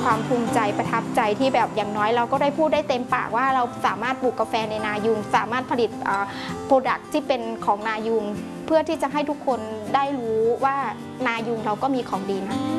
ความภูมิใจประทับใจที่แบบอย่างน้อยเราก็ได้พูดได้เต็มปากว่าเราสามารถปลูกกาแฟในนายูงสามารถผลิตโปรดักต์ที่เป็นของนายูงเพื่อที่จะให้ทุกคนได้รู้ว่านายูงเราก็มีของดีนะ